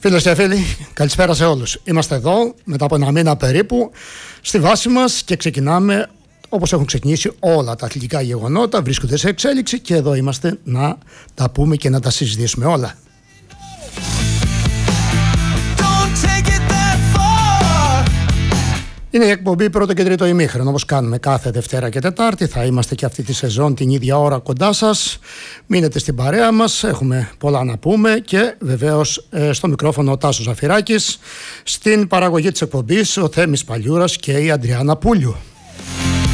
Φίλες και φίλοι, καλησπέρα σε όλους. Είμαστε εδώ μετά από ένα μήνα περίπου στη βάση μας και ξεκινάμε όπως έχουν ξεκινήσει όλα τα αθλητικά γεγονότα, βρίσκονται σε εξέλιξη και εδώ είμαστε να τα πούμε και να τα συζητήσουμε όλα. Είναι η εκπομπή πρώτο και τρίτο ημίχρονο, όπως κάνουμε κάθε Δευτέρα και Τετάρτη. Θα είμαστε και αυτή τη σεζόν την ίδια ώρα κοντά σας. Μείνετε στην παρέα μας, έχουμε πολλά να πούμε και βεβαίως στο μικρόφωνο ο Τάσος Ζαφυράκης, στην παραγωγή της εκπομπής ο Θέμης Παλιούρας και η Αντριάννα Πούλιου.